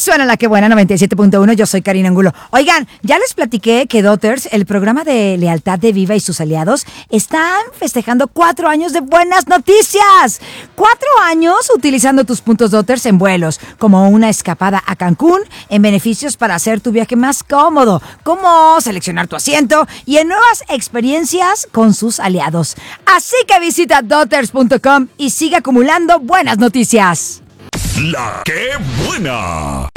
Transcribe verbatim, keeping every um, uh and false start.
Suena la que buena noventa y siete punto uno, yo soy Karina Angulo. Oigan, ya les platiqué que Dotters, el programa de lealtad de Viva y sus aliados, están festejando cuatro años de buenas noticias. Cuatro años utilizando tus puntos Dotters en vuelos, como una escapada a Cancún, en beneficios para hacer tu viaje más cómodo, como seleccionar tu asiento y en nuevas experiencias con sus aliados. Así que visita dotters punto com y sigue acumulando buenas noticias. La que buena.